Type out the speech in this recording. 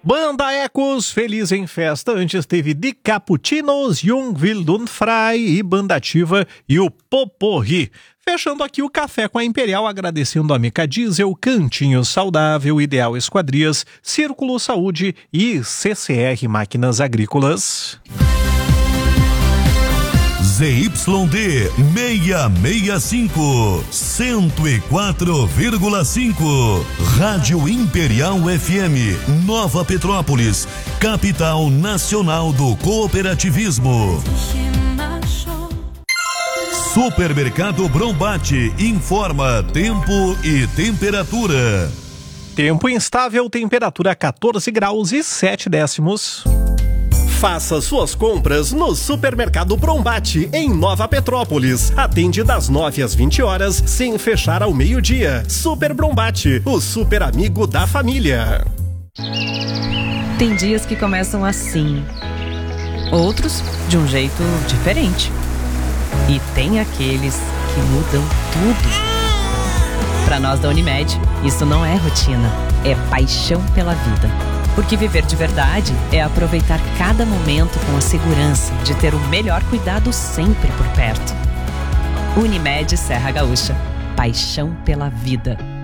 Banda Ecos, Feliz em Festa. Antes teve De Cappuccinos, Jung Wildun Frei e Banda Ativa e o Poporri. Fechando aqui o Café com a Imperial, agradecendo a Mica Diesel, Cantinho Saudável, Ideal Esquadrias, Círculo Saúde e CCR Máquinas Agrícolas. ZYD 665, 104,5. Rádio Imperial FM, Nova Petrópolis, capital nacional do cooperativismo. Supermercado Brombate informa tempo e temperatura. Tempo instável, temperatura 14 graus e 7 décimos. Faça suas compras no Supermercado Brombate, em Nova Petrópolis. Atende das 9 às 20 horas, sem fechar ao meio-dia. Super Brombate, o super amigo da família. Tem dias que começam assim, outros de um jeito diferente. E tem aqueles que mudam tudo. Para nós da Unimed, isso não é rotina, é paixão pela vida. Porque viver de verdade é aproveitar cada momento com a segurança de ter o melhor cuidado sempre por perto. Unimed Serra Gaúcha. Paixão pela vida.